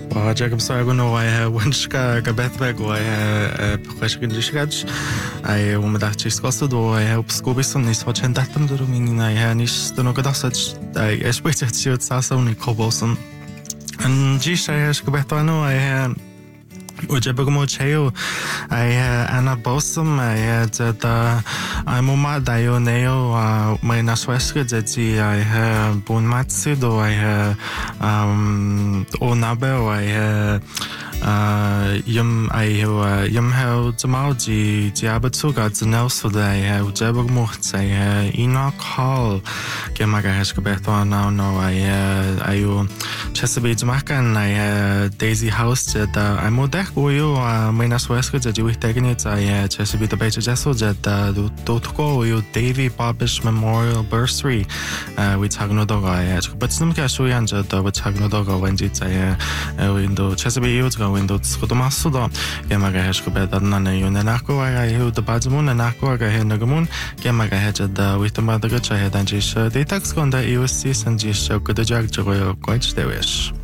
Jacob Sargon I winska gabethweg I question disgaj I umada chiskosu do I help skobison is what datum do meaning I hanis do no gadasach I expected to sasoni koboson and jisha gabethano I Ujabagmo Cheo, I Anna Bosom, I had the Imoma Dioneo, my Nasweska Jetsi, I have Bonmatsudo, I have Onabel, I have Yum Hel Jamauji, Diabatuga, the Nelso, I have Jabagmut, I have Enoch Hall, Gemaga Heshkabeto, now no, I Chesapeake Macan, I have Daisy House, I'm Odek. Uyu minas weska that you taking it I Chesapeake Bay Jesso that Dotko Uyu Davy Bobbish Memorial Bursary with Hagnodoga but some Kashuyan Jet with Hagnodoga when it's a window Chesapeake Youth go window Scotomasudo Yamaga Heshkobet Nana Yunanako I heard the Badmoon and Aqua Nagamoon Yamaga Hedge with the mother I had and Jish the tax on the USC and Jish could the Jack Joy quite the wish.